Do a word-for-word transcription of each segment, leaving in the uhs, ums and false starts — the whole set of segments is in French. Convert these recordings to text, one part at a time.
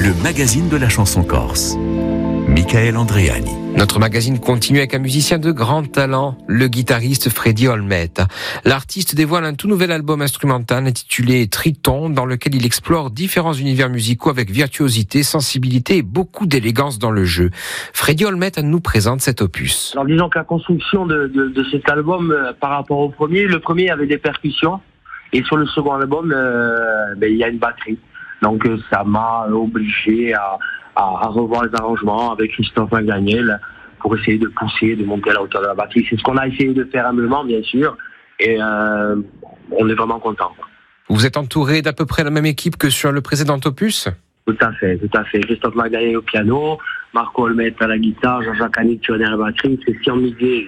le magazine de la chanson corse. Michael Andreani. Notre magazine continue avec un musicien de grand talent, le guitariste Freddy Olmet. L'artiste dévoile un tout nouvel album instrumental intitulé Triton, dans lequel il explore différents univers musicaux avec virtuosité, sensibilité et beaucoup d'élégance dans le jeu. Freddy Olmet nous présente cet opus. Alors disons que la construction de, de, de cet album euh, par rapport au premier, le premier avait des percussions et sur le second album, euh, ben, il y a une batterie. Donc euh, ça m'a obligé à À, à revoir les arrangements avec Christophe Magagnel pour essayer de pousser, de monter à la hauteur de la batterie. C'est ce qu'on a essayé de faire humblement, bien sûr, et euh, on est vraiment content. Vous êtes entouré d'à peu près la même équipe que sur le précédent opus ? Tout à fait, tout à fait. Christophe Magagnel au piano, Marco Olmet à la guitare, Jean-Jacques Annick sur la batterie, Christian Miguel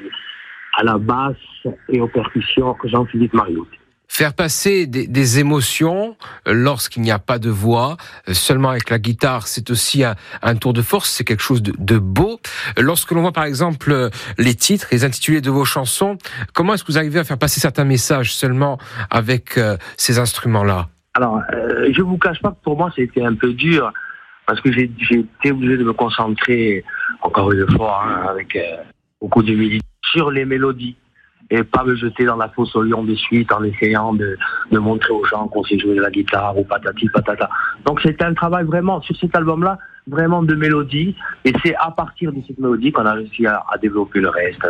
à la basse et aux percussions, Jean-Philippe Mariot. Faire passer des, des émotions lorsqu'il n'y a pas de voix, seulement avec la guitare, c'est aussi un, un tour de force, c'est quelque chose de, de beau. Lorsque l'on voit par exemple les titres, les intitulés de vos chansons, comment est-ce que vous arrivez à faire passer certains messages seulement avec euh, ces instruments-là ? Alors, euh, je vous cache pas que pour moi, c'était un peu dur, parce que j'ai, j'ai été obligé de me concentrer, encore une fois, hein, avec euh, beaucoup d'humilité, sur les mélodies. Et pas me jeter dans la fosse au lion de suite en essayant de, de montrer aux gens qu'on sait jouer de la guitare ou patati patata. Donc c'était un travail vraiment, sur cet album-là, vraiment de mélodie. Et c'est à partir de cette mélodie qu'on a réussi à, à développer le reste.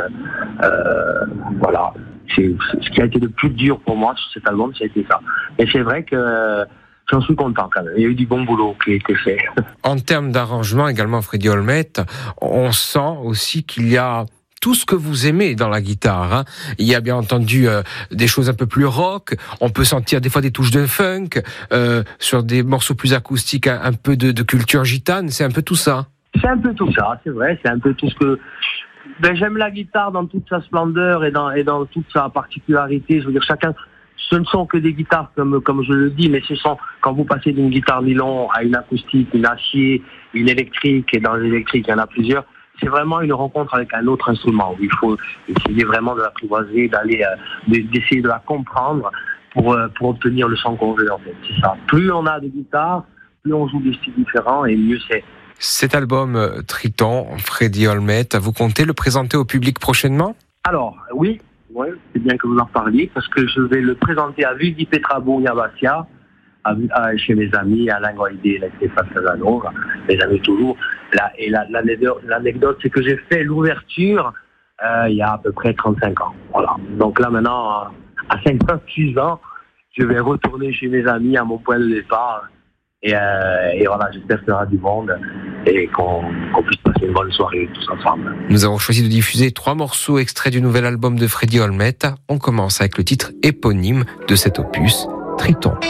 Euh, voilà. C'est, c'est ce qui a été le plus dur pour moi sur cet album, c'était ça. Et c'est vrai que j'en suis content quand même. Il y a eu du bon boulot qui a été fait. En termes d'arrangement également, Freddy Olmet, on sent aussi qu'il y a tout ce que vous aimez dans la guitare, hein. Il y a bien entendu euh, des choses un peu plus rock, on peut sentir des fois des touches de funk, euh, sur des morceaux plus acoustiques, un, un peu de, de culture gitane, c'est un peu tout ça. C'est un peu tout ça, c'est vrai, c'est un peu tout ce que... Ben, j'aime la guitare dans toute sa splendeur et dans, et dans toute sa particularité, je veux dire, chacun... Ce ne sont que des guitares, comme, comme je le dis, mais ce sont, quand vous passez d'une guitare nylon à une acoustique, une acier, une électrique, et dans l'électrique, il y en a plusieurs, c'est vraiment une rencontre avec un autre instrument où il faut essayer vraiment de l'apprivoiser, d'aller, euh, d'essayer de la comprendre pour, euh, pour obtenir le son qu'on veut, en fait. C'est ça. Plus on a de guitares, plus on joue des styles différents et mieux c'est. Cet album euh, Triton, Freddy Olmet, vous comptez le présenter au public prochainement ? Alors, oui, ouais, c'est bien que vous en parliez parce que je vais le présenter à Vidi Petrabo Yavasia, à, à, chez mes amis, Alain Goïdé, Stéphane Casanova, mes amis toujours. Là, et la, l'anecdote, l'anecdote, c'est que j'ai fait l'ouverture euh, il y a à peu près trente-cinq ans. Voilà. Donc là, maintenant, à cinquante-six ans, je vais retourner chez mes amis à mon point de départ. Et, euh, et voilà, j'espère qu'il y aura du monde et qu'on, qu'on puisse passer une bonne soirée tous ensemble. Nous avons choisi de diffuser trois morceaux extraits du nouvel album de Freddy Olmet. On commence avec le titre éponyme de cet opus, Triton.